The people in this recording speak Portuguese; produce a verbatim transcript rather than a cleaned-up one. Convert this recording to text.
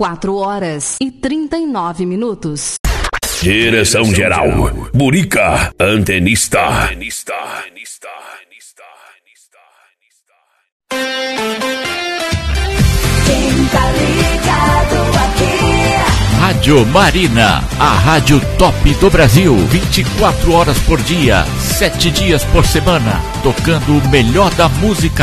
quatro horas e trinta e nove minutos. Direção geral, Burica Antenista. Antenista. Quem tá ligado aqui? Rádio Marina, a rádio top do Brasil. vinte e quatro horas por dia, sete dias por semana, tocando o melhor da música